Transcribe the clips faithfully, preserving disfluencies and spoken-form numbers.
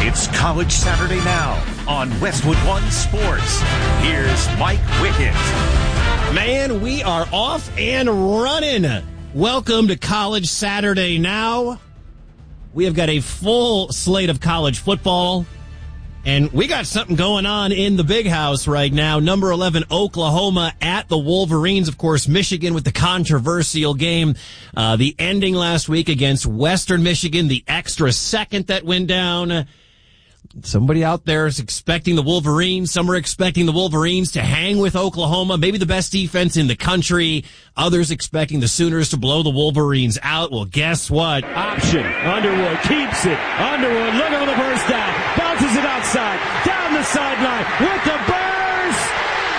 It's College Saturday Now on Westwood One Sports. Here's Mike Wickett. Man, we are off and running. Welcome to College Saturday Now. We have got a full slate of college football, and we got something going on in the big house right now. Number eleven, Oklahoma at the Wolverines. Of course, Michigan with the controversial game. Uh, the ending last week against Western Michigan, the extra second that went down. Somebody out there is expecting the Wolverines. Some are expecting the Wolverines to hang with Oklahoma, maybe the best defense in the country. Others expecting the Sooners to blow the Wolverines out. Well, guess what? Option. Underwood keeps it. Underwood looking for the first down. Bounces it outside. Down the sideline with the burst.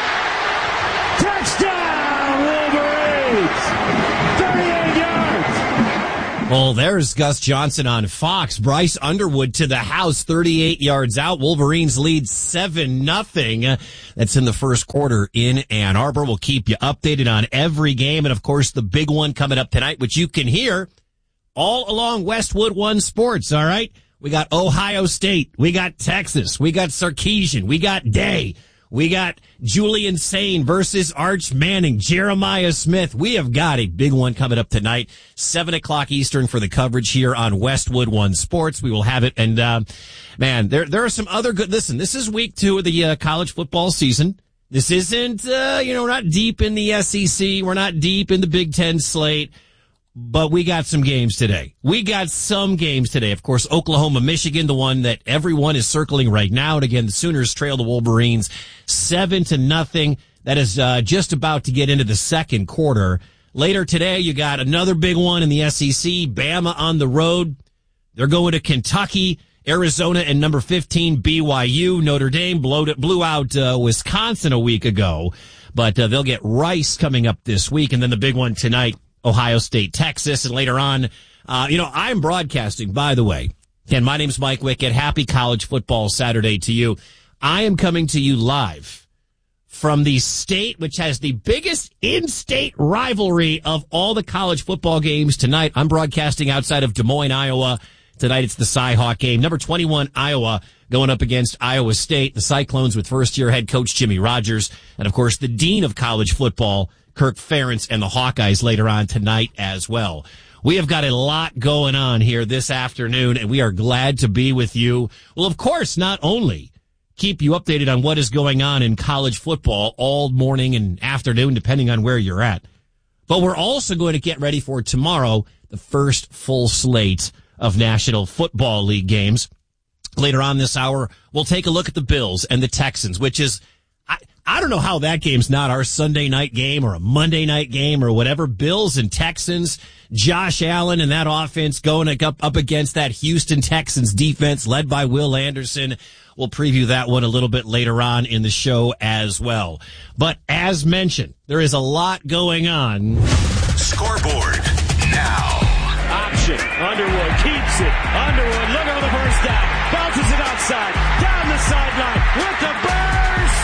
Touchdown, Wolverines. thirty-eight yards. Well, there's Gus Johnson on Fox. Bryce Underwood to the house, thirty-eight yards out. Wolverines lead seven nothing. That's in the first quarter in Ann Arbor. We'll keep you updated on every game. And, of course, the big one coming up tonight, which you can hear all along Westwood One Sports, all right? We got Ohio State. We got Texas. We got Sarkisian. We got Day. We got Julian Sain versus Arch Manning, Jeremiah Smith. We have got a big one coming up tonight, seven o'clock Eastern for the coverage here on Westwood One Sports. We will have it. And, uh, man, there, there are some other good, listen, this is week two of the uh, college football season. This isn't, uh, you know, we're not deep in the S E C. We're not deep in the Big Ten slate. But we got some games today. We got some games today. Of course, Oklahoma, Michigan, the one that everyone is circling right now. And again, the Sooners trail the Wolverines seven to nothing. That is uh, just about to get into the second quarter. Later today, you got another big one in the S E C. Bama on the road. They're going to Kentucky, Arizona, and number fifteen, B Y U. Notre Dame blew, blew out uh, Wisconsin a week ago. But uh, they'll get Rice coming up this week. And then the big one tonight, Ohio State, Texas, and later on, uh, you know, I'm broadcasting, by the way. Again, my name's Mike Wickett. Happy College Football Saturday to you. I am coming to you live from the state which has the biggest in-state rivalry of all the college football games tonight. I'm broadcasting outside of Des Moines, Iowa. Tonight it's the Cy-Hawk game. Number twenty-one, Iowa, going up against Iowa State. The Cyclones with first-year head coach Jimmy Rogers. And, of course, the dean of college football, Kirk Ferentz, and the Hawkeyes later on tonight as well. We have got a lot going on here this afternoon, and we are glad to be with you. Well, of course, not only keep you updated on what is going on in college football all morning and afternoon, depending on where you're at, but we're also going to get ready for tomorrow, the first full slate of National Football League games. Later on this hour, we'll take a look at the Bills and the Texans, which is I, I don't know how that game's not our Sunday night game or a Monday night game or whatever. Bills and Texans, Josh Allen and that offense going up, up against that Houston Texans defense led by Will Anderson. We'll preview that one a little bit later on in the show as well. But as mentioned, there is a lot going on. Scoreboard now. Option. Underwood keeps it. Underwood looking for the first down. Bounces it outside. Down the sideline with the burst.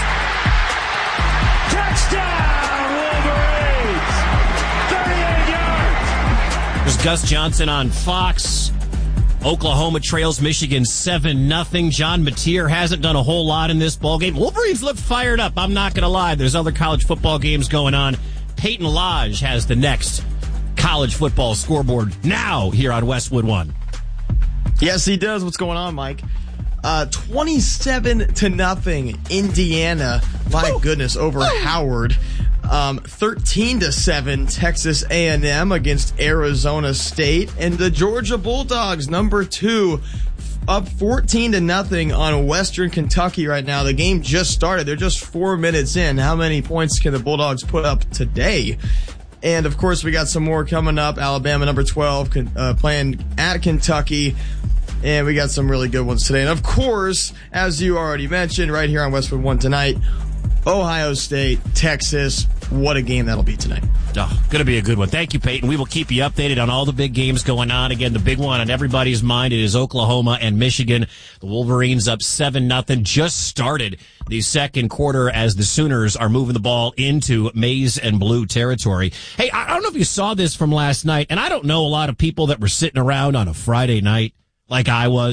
Touchdown, Wolverines! thirty-eight yards. There's Gus Johnson on Fox. Oklahoma trails Michigan seven nothing. John Mateer hasn't done a whole lot in this ballgame. Wolverines look fired up. I'm not going to lie. There's other college football games going on. Peyton Lodge has the next college football scoreboard now here on Westwood One. Yes, he does. What's going on, Mike? Uh, twenty-seven to nothing, Indiana. My Woo! goodness, over Woo! Howard. Um, thirteen to seven, Texas A and M against Arizona State, and the Georgia Bulldogs, number two, up fourteen to nothing on Western Kentucky right now. The game just started. They're just four minutes in. How many points can the Bulldogs put up today? And of course, we got some more coming up. Alabama, number twelve, uh, playing at Kentucky. And we got some really good ones today. And of course, as you already mentioned, right here on Westwood One tonight, Ohio State, Texas. What a game that'll be tonight. Oh, going to be a good one. Thank you, Peyton. We will keep you updated on all the big games going on. Again, the big one on everybody's mind, it is Oklahoma and Michigan. The Wolverines up seven nothing. Just started the second quarter as the Sooners are moving the ball into maize and blue territory. Hey, I don't know if you saw this from last night, and I don't know a lot of people that were sitting around on a Friday night like I was.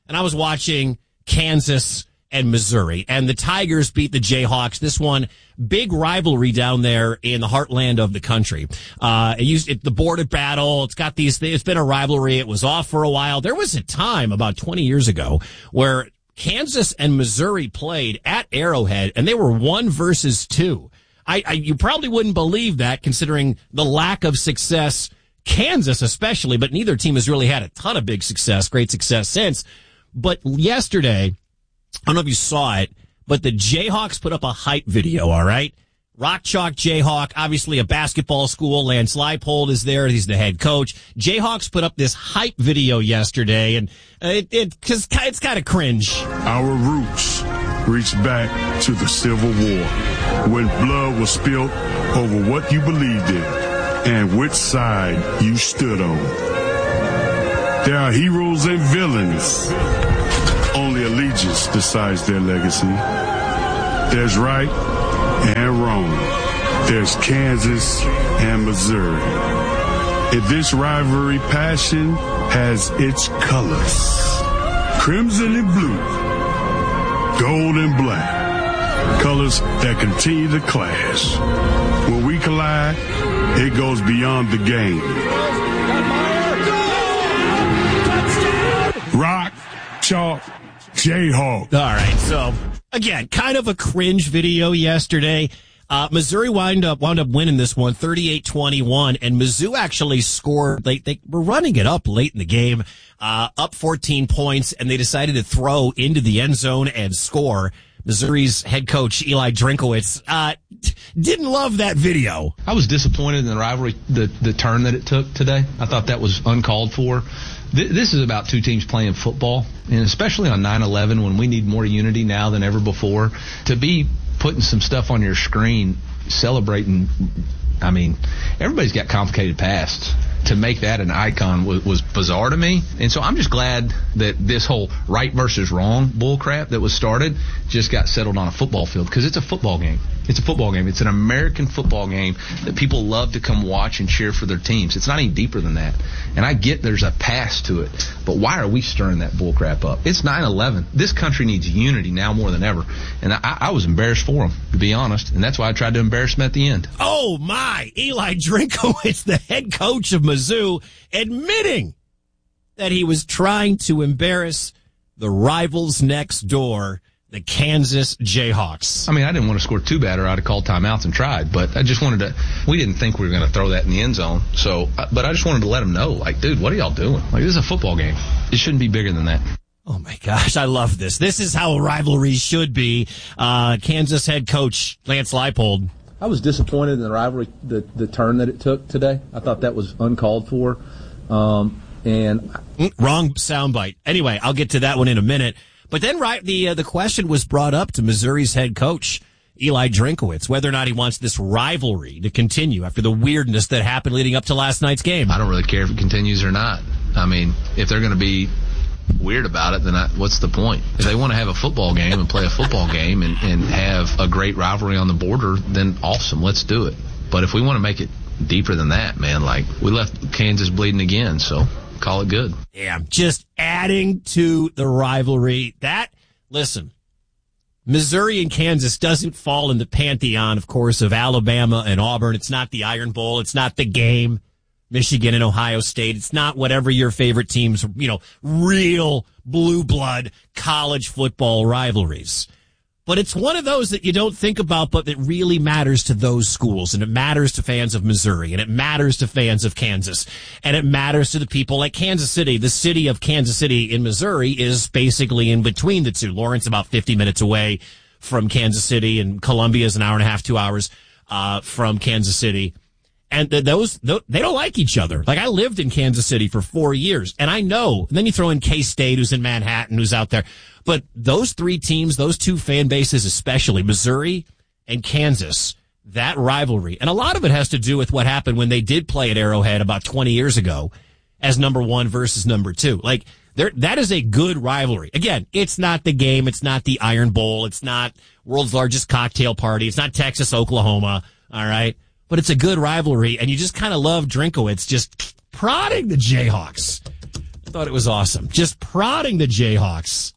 and I was watching Kansas and Missouri, and the Tigers beat the Jayhawks. This one, big rivalry down there in the heartland of the country. Uh, it used it, the border battle. It's got these. It's been a rivalry. It was off for a while. There was a time about twenty years ago where Kansas and Missouri played at Arrowhead, and they were one versus two. I, I you probably wouldn't believe that, considering the lack of success, Kansas especially, but neither team has really had a ton of big success, great success since. But yesterday, I don't know if you saw it, but the Jayhawks put up a hype video, all right? Rock Chalk Jayhawk, obviously a basketball school. Lance Leipold is there. He's the head coach. Jayhawks put up this hype video yesterday, and it, it cause it's kind of cringe. Our roots reach back to the Civil War, when blood was spilled over what you believed in and which side you stood on. There are heroes and villains. Only allegiance decides their legacy. There's right and wrong. There's Kansas and Missouri. In this rivalry, passion has its colors. Crimson and blue, gold and black. Colors that continue to clash. When we collide, it goes beyond the game. Rock, chalk, Jayhawk. All right, so again, kind of a cringe video yesterday. Uh, Missouri wound up wound up winning this one, thirty-eight twenty-one, and Mizzou actually scored. They they were running it up late in the game, uh, up fourteen points, and they decided to throw into the end zone and score. Missouri's head coach Eli Drinkowitz uh, didn't love that video. I was disappointed in the rivalry, the the turn that it took today. I thought that was uncalled for. This is about two teams playing football, and especially on nine eleven when we need more unity now than ever before. To be putting some stuff on your screen, celebrating, I mean, everybody's got complicated pasts. To make that an icon was, was bizarre to me. And so I'm just glad that this whole right versus wrong bullcrap that was started just got settled on a football field, because it's a football game. It's a football game. It's an American football game that people love to come watch and cheer for their teams. It's not any deeper than that. And I get there's a past to it, but why are we stirring that bullcrap up? It's nine eleven. This country needs unity now more than ever. And I, I was embarrassed for them, to be honest, and that's why I tried to embarrass them at the end. Oh, my. Eli Drinkowitz, the head coach of Mizzou, admitting that he was trying to embarrass the rivals next door, the Kansas Jayhawks. I mean, I didn't want to score too bad, or I'd have called timeouts and tried, but I just wanted to, we didn't think we were going to throw that in the end zone. So, but I just wanted to let them know, like, dude, what are y'all doing? Like, this is a football game. It shouldn't be bigger than that. Oh my gosh, I love this. This is how a rivalry should be. Uh, Kansas head coach Lance Leipold. I was disappointed in the rivalry, the, the turn that it took today. I thought that was uncalled for. Um, and Wrong soundbite. Anyway, I'll get to that one in a minute. But then, right, the uh, the question was brought up to Missouri's head coach, Eli Drinkowitz, whether or not he wants this rivalry to continue after the weirdness that happened leading up to last night's game. I don't really care if it continues or not. I mean, if they're going to be weird about it, then I, what's the point? If they want to have a football game and play a football game and, and have a great rivalry on the border, then awesome, let's do it. But if we want to make it deeper than that, man, like, we left Kansas bleeding again, so call it good. Yeah, just adding to the rivalry. That, listen, Missouri and Kansas doesn't fall in the pantheon, of course, of Alabama and Auburn. It's not the Iron Bowl. It's not the game. Michigan and Ohio State. It's not whatever your favorite teams, you know, real blue blood college football rivalries. But it's one of those that you don't think about, but that really matters to those schools, and it matters to fans of Missouri, and it matters to fans of Kansas, and it matters to the people like Kansas City. The city of Kansas City in Missouri is basically in between the two. Lawrence about fifty minutes away from Kansas City, and Columbia is an hour and a half, two hours uh, from Kansas City. And those, they don't like each other. Like, I lived in Kansas City for four years, and I know. And then you throw in K-State, who's in Manhattan, who's out there. But those three teams, those two fan bases especially, Missouri and Kansas, that rivalry. And a lot of it has to do with what happened when they did play at Arrowhead about twenty years ago as number one versus number two. Like, there, that is a good rivalry. Again, it's not the game. It's not the Iron Bowl. It's not world's largest cocktail party. It's not Texas, Oklahoma. All right. But it's a good rivalry, and you just kind of love Drinkowitz just prodding the Jayhawks. Thought it was awesome. Just prodding the Jayhawks.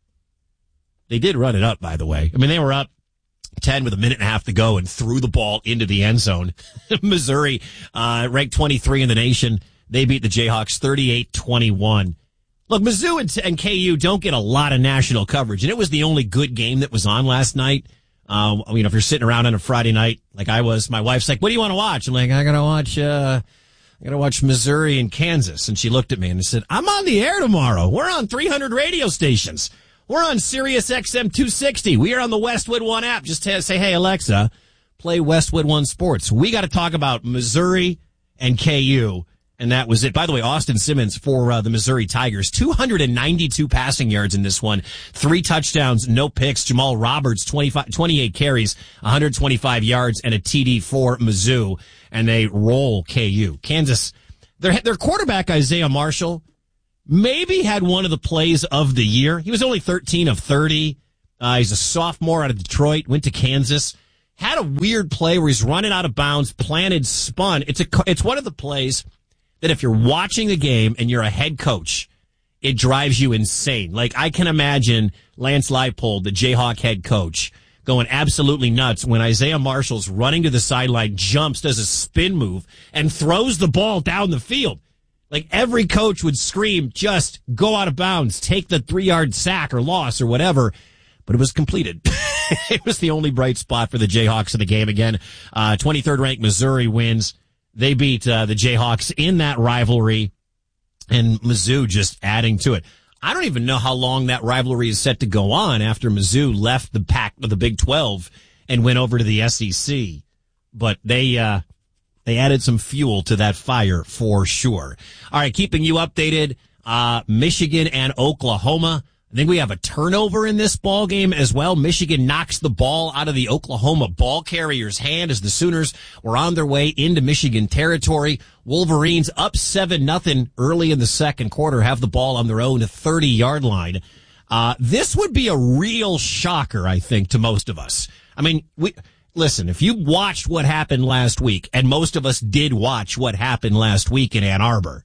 They did run it up, by the way. I mean, they were up ten with a minute and a half to go and threw the ball into the end zone. Missouri, uh, ranked twenty-three in the nation. They beat the Jayhawks thirty-eight twenty-one. Look, Mizzou and, and K U don't get a lot of national coverage, and it was the only good game that was on last night. Uh, you know, if you're sitting around on a Friday night, like I was, my wife's like, what do you want to watch? I'm like, I gotta watch, uh, I gotta watch Missouri and Kansas. And she looked at me and said, I'm on the air tomorrow. We're on three hundred radio stations. We're on Sirius X M two sixty. We are on the Westwood One app. Just to say, hey, Alexa, play Westwood One Sports. We got to talk about Missouri and K U. And that was it. By the way, Austin Simmons for uh, the Missouri Tigers, two hundred ninety-two passing yards in this one, three touchdowns, no picks. Jamal Roberts, twenty-five, twenty-eight carries, one hundred twenty-five yards, and a T D for Mizzou. And they roll K U. Kansas, their their quarterback Isaiah Marshall maybe had one of the plays of the year. He was only thirteen of thirty. Uh, he's a sophomore out of Detroit, went to Kansas. Had a weird play where he's running out of bounds, planted, spun. It's a it's one of the plays that if you're watching the game and you're a head coach, it drives you insane. Like, I can imagine Lance Leipold, the Jayhawk head coach, going absolutely nuts when Isaiah Marshall's running to the sideline, jumps, does a spin move, and throws the ball down the field. Like, every coach would scream, just go out of bounds, take the three-yard sack or loss or whatever. But it was completed. It was the only bright spot for the Jayhawks in the game again. Uh, twenty-third ranked Missouri wins. They beat uh, the Jayhawks in that rivalry, and Mizzou just adding to it. I don't even know how long that rivalry is set to go on after Mizzou left the pack of the Big twelve and went over to the S E C. But they uh, they added some fuel to that fire for sure. All right, keeping you updated, uh, Michigan and Oklahoma. I think we have a turnover in this ball game as well. Michigan knocks the ball out of the Oklahoma ball carrier's hand as the Sooners were on their way into Michigan territory. Wolverines up seven nothing early in the second quarter, have the ball on their own thirty-yard line. Uh, this would be a real shocker, I think, to most of us. I mean, we listen, if you watched what happened last week, and most of us did watch what happened last week in Ann Arbor,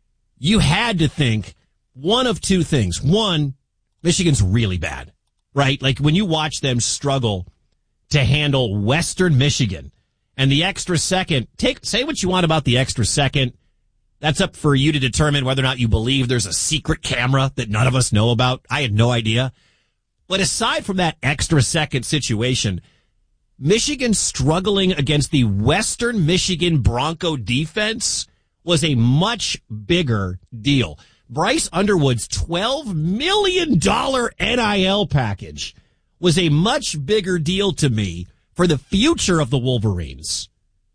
you had to think one of two things. One, Michigan's really bad, right? Like, when you watch them struggle to handle Western Michigan and the extra second, take, say what you want about the extra second. That's up for you to determine whether or not you believe there's a secret camera that none of us know about. I had no idea. But aside from that extra second situation, Michigan struggling against the Western Michigan Bronco defense was a much bigger deal. Bryce Underwood's twelve million dollars N I L package was a much bigger deal to me for the future of the Wolverines.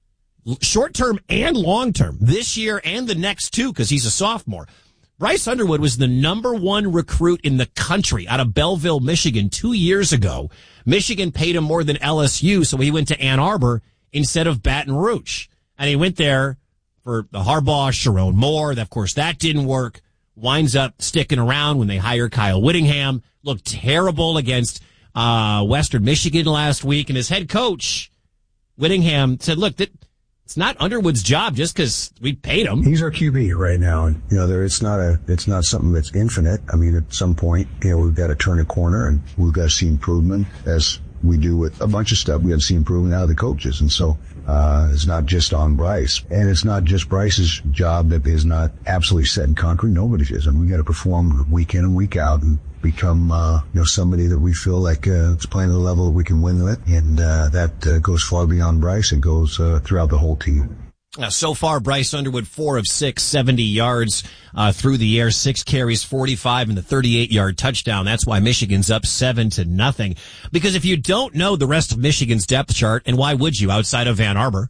Short-term and long-term, this year and the next two, because he's a sophomore. Bryce Underwood was the number one recruit in the country out of Belleville, Michigan, two years ago. Michigan paid him more than L S U, so he went to Ann Arbor instead of Baton Rouge. And he went there for the Harbaugh, Sharon Moore. Of course, that didn't work. Winds up sticking around when they hire Kyle Whittingham. Looked terrible against uh Western Michigan last week. And his head coach, Whittingham, said, look, that it's not Underwood's job just because we paid him. He's our Q B right now. And, you know, there, it's not a, it's not something that's infinite. I mean, at some point, you know, we've got to turn a corner and we've got to see improvement as we do with a bunch of stuff. We have to see improvement out of the coaches. And so, uh, it's not just on Bryce. And it's not just Bryce's job that is not absolutely set in concrete. Nobody's is. And we got to perform week in and week out and become, uh, you know, somebody that we feel like, uh, is playing at a level that we can win with. And, uh, that, uh, goes far beyond Bryce. It goes, uh, throughout the whole team. Uh, so far, Bryce Underwood, four of six, seventy yards uh, through the air, six carries, forty-five, and the thirty-eight-yard touchdown. That's why Michigan's up seven to nothing. Because if you don't know the rest of Michigan's depth chart, and why would you outside of Ann Arbor,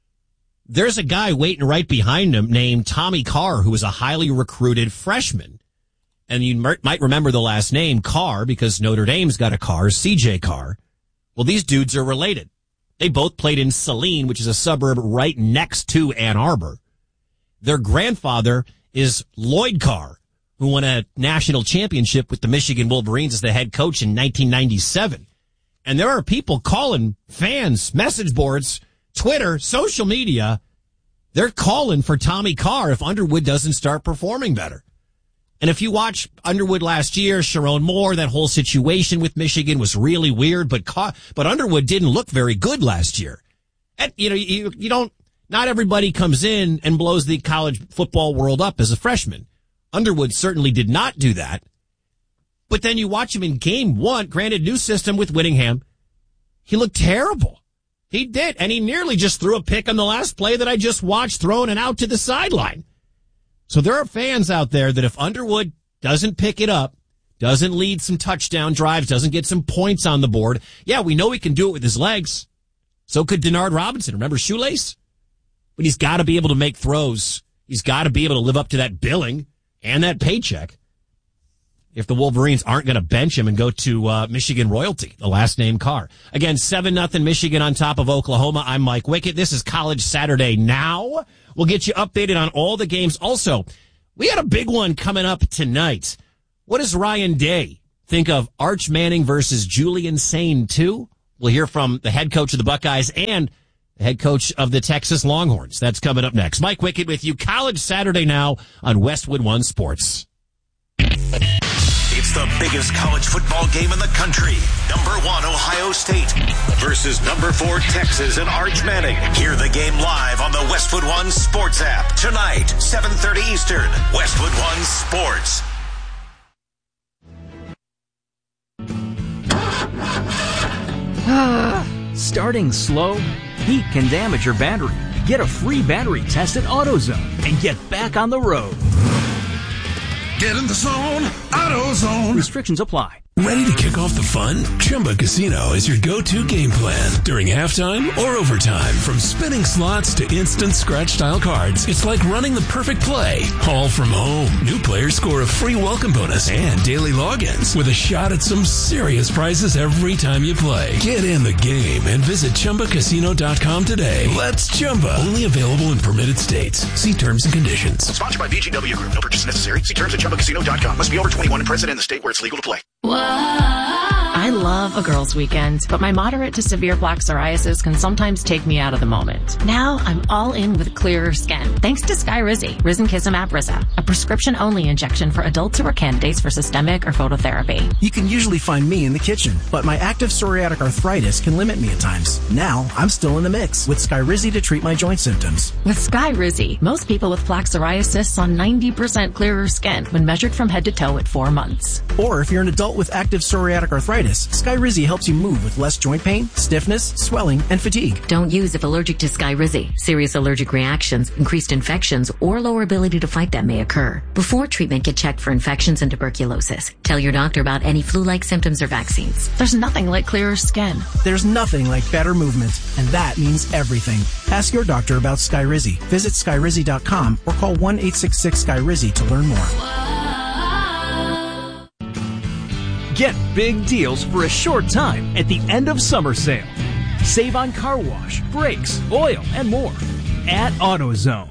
there's a guy waiting right behind him named Tommy Carr, who is a highly recruited freshman. And you might remember the last name, Carr, because Notre Dame's got a Carr, C J Carr. Well, these dudes are related. They both played in Saline, which is a suburb right next to Ann Arbor. Their grandfather is Lloyd Carr, who won a national championship with the Michigan Wolverines as the head coach in nineteen ninety-seven. And there are people calling, fans, message boards, Twitter, social media. They're calling for Tommy Carr if Underwood doesn't start performing better. And if you watch Underwood last year, Sharon Moore, that whole situation with Michigan was really weird, but but Underwood didn't look very good last year. And, you know, you, you don't, not everybody comes in and blows the college football world up as a freshman. Underwood certainly did not do that. But then you watch him in game one, granted new system with Whittingham. He looked terrible. He did. And he nearly just threw a pick on the last play that I just watched, throwing it out to the sideline. So there are fans out there that if Underwood doesn't pick it up, doesn't lead some touchdown drives, doesn't get some points on the board, yeah, we know he can do it with his legs. So could Denard Robinson. Remember Shoelace? But he's got to be able to make throws. He's got to be able to live up to that billing and that paycheck if the Wolverines aren't going to bench him and go to uh, Michigan royalty, the last name Carr. Again, seven nothing Michigan on top of Oklahoma. I'm Mike Wickett. This is College Saturday Now. We'll get you updated on all the games. Also, we got a big one coming up tonight. What does Ryan Day think of Arch Manning versus Julian Sain two? We'll hear from the head coach of the Buckeyes and the head coach of the Texas Longhorns. That's coming up next. Mike Wickett with you. College Saturday Now on Westwood One Sports. It's the biggest college football game in the country. Number one, Ohio State versus number four, Texas and Arch Manning. Hear the game live on the Westwood One Sports app. Tonight, seven thirty Eastern, Westwood One Sports. Starting slow? Heat can damage your battery. Get a free battery test at AutoZone and get back on the road. Get in the zone, AutoZone. Restrictions apply. Ready to kick off the fun? Chumba Casino is your go-to game plan during halftime or overtime. From spinning slots to instant scratch-style cards, it's like running the perfect play, all from home. New players score a free welcome bonus and daily logins with a shot at some serious prizes every time you play. Get in the game and visit Chumba Casino dot com today. Let's Chumba. Only available in permitted states. See terms and conditions. Sponsored by V G W Group. No purchase necessary. See terms at Chumba Casino dot com. Must be over twenty-one and present in the state where it's legal to play. I love a girls' weekend, but my moderate to severe plaque psoriasis can sometimes take me out of the moment. Now I'm all in with clearer skin, thanks to Skyrizi, Risankizumab Riza, a prescription-only injection for adults who are candidates for systemic or phototherapy. You can usually find me in the kitchen, but my active psoriatic arthritis can limit me at times. Now I'm still in the mix with Skyrizi to treat my joint symptoms. With Skyrizi, most people with plaque psoriasis saw ninety percent clearer skin when measured from head to toe at four months. Or if you're an adult with active psoriatic arthritis, Skyrizi helps you move with less joint pain, stiffness, swelling, and fatigue. Don't use if allergic to Skyrizi. Serious allergic reactions, increased infections, or lower ability to fight them may occur. Before treatment, get checked for infections and tuberculosis. Tell your doctor about any flu-like symptoms or vaccines. There's nothing like clearer skin. There's nothing like better movement, and that means everything. Ask your doctor about Skyrizi. Visit Skyrizi dot com or call one eight six six Skyrizi to learn more. Get big deals for a short time at the end of summer sale. Save on car wash, brakes, oil, and more at AutoZone.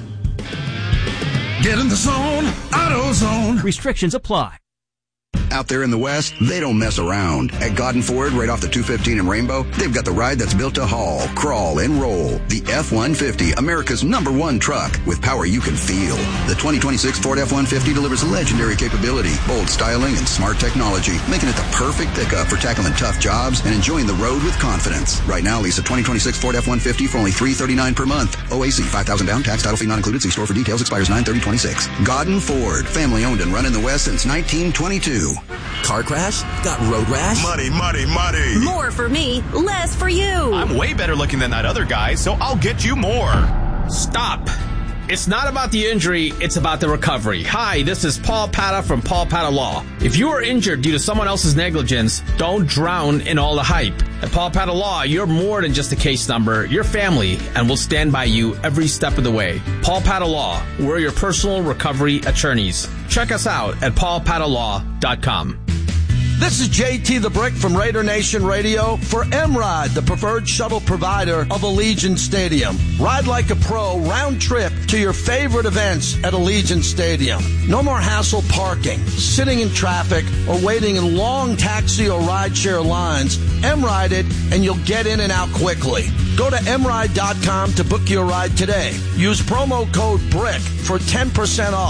Get in the zone, AutoZone. Restrictions apply. Out there in the West, they don't mess around. At Godden Ford, right off the two fifteen in Rainbow, they've got the ride that's built to haul, crawl, and roll. The F one fifty, America's number one truck, with power you can feel. The twenty twenty-six Ford F one fifty delivers legendary capability, bold styling, and smart technology, making it the perfect pickup for tackling tough jobs and enjoying the road with confidence. Right now, lease a twenty twenty-six Ford F one fifty for only three hundred thirty-nine dollars per month. O A C, five thousand dollars down, tax title fee not included. See store for details. Expires nine thirty twenty-six. Godden Ford, family owned and run in the West since nineteen twenty-two. Car crash? Got road rash? Money, money, money. More for me, less for you. I'm way better looking than that other guy, so I'll get you more. Stop. It's not about the injury, it's about the recovery. Hi, this is Paul Pata from Paul Pata Law. If you are injured due to someone else's negligence, don't drown in all the hype. At Paul Pata Law, you're more than just a case number. You're family, and we'll stand by you every step of the way. Paul Pata Law, we're your personal recovery attorneys. Check us out at paul pata law dot com. This is J T the Brick from Raider Nation Radio for M-Ride, the preferred shuttle provider of Allegiant Stadium. Ride like a pro, round trip to your favorite events at Allegiant Stadium. No more hassle parking, sitting in traffic, or waiting in long taxi or rideshare lines. M-Ride it, and you'll get in and out quickly. Go to M ride dot com to book your ride today. Use promo code BRICK for ten percent off.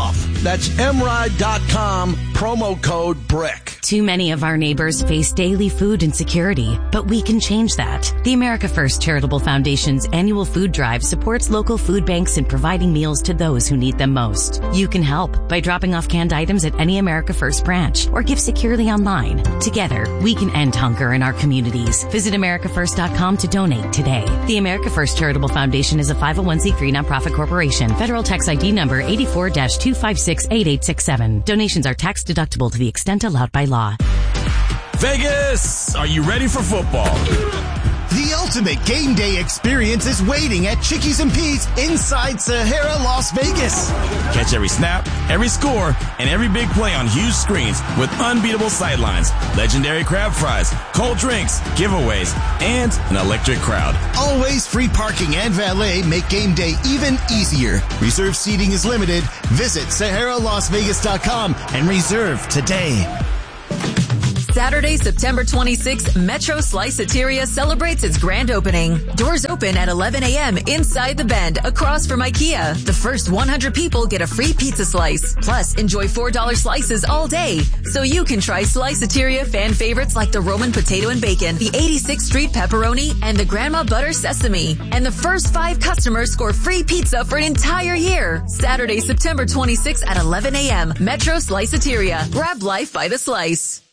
That's M ride dot com, promo code BRICK. Too many of our neighbors face daily food insecurity, but we can change that. The America First Charitable Foundation's annual food drive supports local food banks in providing meals to those who need them most. You can help by dropping off canned items at any America First branch or give securely online. Together, we can end hunger in our communities. Visit America First dot com to donate today. The America First Charitable Foundation is a five oh one c three nonprofit corporation. Federal tax I D number eighty-four dash two five six eight eight six seven. Donations are tax deductible to the extent allowed by law. Vegas, are you ready for football? The ultimate game day experience is waiting at Chickies and Pete's inside Sahara, Las Vegas. Catch every snap, every score, and every big play on huge screens with unbeatable sightlines, legendary crab fries, cold drinks, giveaways, and an electric crowd. Always free parking and valet make game day even easier. Reserved seating is limited. Visit Sahara Las Vegas dot com and reserve today. Saturday, September twenty-sixth, Metro Sliceateria celebrates its grand opening. Doors open at eleven a.m. inside the Bend, across from IKEA. The first one hundred people get a free pizza slice. Plus, enjoy four dollar slices all day. So you can try Sliceateria fan favorites like the Roman potato and bacon, the eighty-sixth Street pepperoni, and the Grandma Butter sesame. And the first five customers score free pizza for an entire year. Saturday, September twenty-sixth at eleven a.m. Metro Sliceateria. Grab life by the slice.